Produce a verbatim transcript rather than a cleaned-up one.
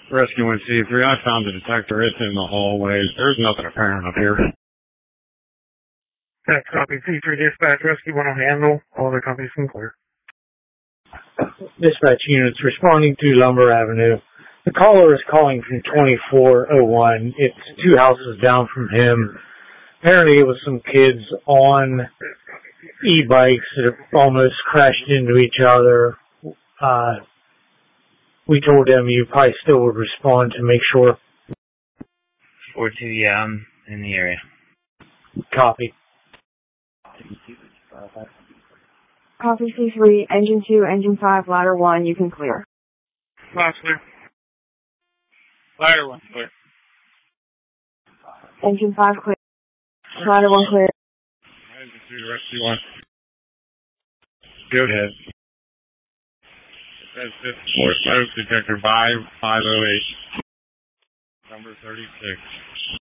Rescue one C three, I found the detector. It's in the hallways. There's nothing apparent up here. That's copy. C three dispatch, rescue one on handle. All other copies can clear. Dispatch units responding to Lumber Avenue. The caller is calling from twenty-four oh one. It's two houses down from him. Apparently it was some kids on e-bikes that have almost crashed into each other. Uh, we told them you probably still would respond to make sure. four two, yeah, I'm in the area. Copy. Copy C three, engine two, engine five, ladder one, you can clear. Last clear. Ladder one clear. Engine five clear. Ladder one clear. Engine two to rescue one. Go ahead. That's fifth floor smoke detector five five oh eight. Number thirty-six.